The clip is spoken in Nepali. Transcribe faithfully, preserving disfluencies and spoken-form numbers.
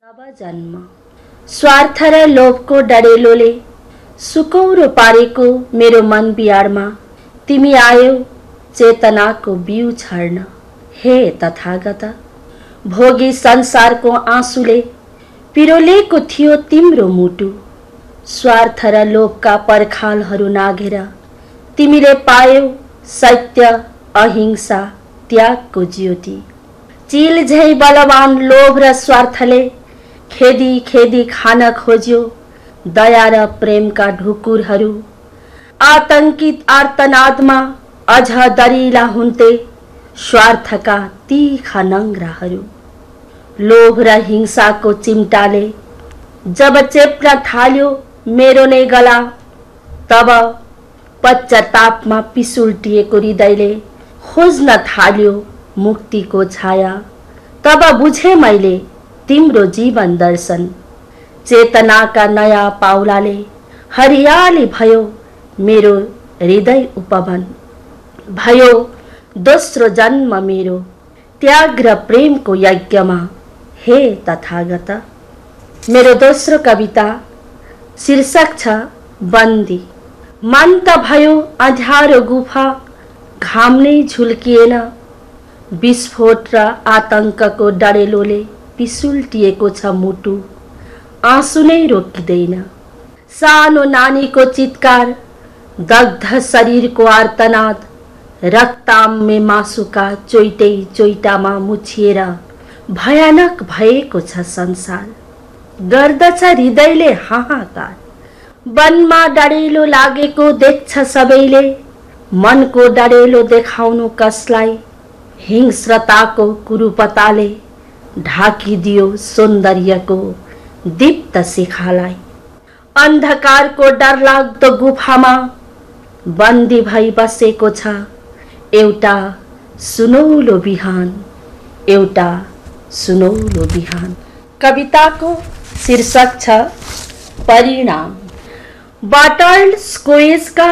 नव जन्म स्वार्थ र लोभको डडेलोले सुकौरो पारेको मेरो मन बिहारमा तिमी आयौ चेतनाको बिउ छर्न। हे तथागत, भोगी संसारको आँसुले पिरोलेको थियो तिम्रो मुटु। स्वार्थ र लोभका पर्खालहरू नाघेर तिमीले पायौ सत्य, अहिंसा, त्यागको ज्योति। चिल झै बलवान लोभ र स्वार्थले खेदी खेदी खान खोज्यो दया र प्रेमका ढुकुरहरू। आतंकित आर्तनादमा अझ दरिला हुन्थे स्वार्थका तीखा नङ्ग्राहरू। लोभ र हिंसाको चिम्टाले जब चेप्न थाल्यो मेरो नै गला, तब पश्चातापमा पिसुल्टिएको हृदयले खोज्न थाल्यो मुक्तिको छाया। तब बुझे मैले तिम्रो जीवन दर्शन। चेतनाका नयाँ पाउलाले हरियाली भयो मेरो हृदय उपवन। भयो दोस्रो जन्म मेरो त्याग र प्रेमको यज्ञमा। हे तथागत, मेरो दोस्रो कविता शीर्षक छ बन्दी। मन त भयो अँध्यारो गुफा, घाम नै झुल्किएन। विस्फोट र आतंकको डडेलोले पिसुल्टिएको छ मुटु, आँसु नै रोकिँदैन। सानो नानीको चित्कार, दग्ध शरीरको आर्तनाद, रक्ताम्य मासुका चोइटै चोइटामा मुछिएर भयानक भएको छ संसार। गर्दछ हृदयले हाहाकार। वनमा डडेलो लागेको देख्छ सबैले, मनको डडेलो देखाउनु कसलाई। हिंस्रताको कुरूपताले ढाकिदियो सौन्दर्यको दीप्त शिखालाई। अन्धकारको डरलाग्दो गुफामा बन्दी भई बसेको छ एउटा सुनौलो बिहान, एउटा सुनौलो बिहान। कविताको शीर्षक छ परिणाम। बार्टोल्ड स्क्वेजका